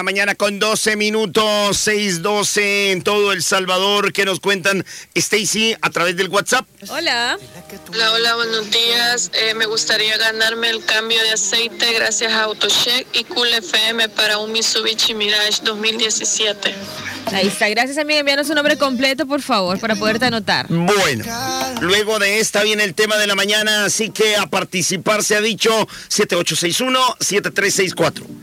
Mañana con 12 minutos, 6:12 en todo El Salvador. ¿Qué nos cuentan, Stacy, a través del WhatsApp? Hola. Hola, buenos días. Me gustaría ganarme el cambio de aceite gracias a AutoCheck y Cool FM para un Mitsubishi Mirage 2017. Ahí está. Gracias, amiga. Envíanos su nombre completo, por favor, para poderte anotar. Bueno, luego de esta viene el tema de la mañana, así que a participar se ha dicho 7861-7364.